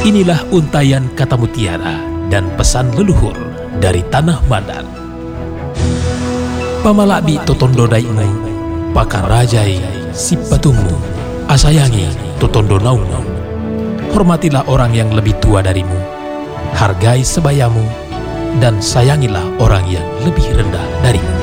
Inilah untayan kata mutiara dan pesan leluhur dari tanah Mandar. Pamalabi totondo daimu, pakan rajai sipatungmu, asayangi totondo naumu. Hormatilah orang yang lebih tua darimu, hargai sebayamu, dan sayangilah orang yang lebih rendah darimu.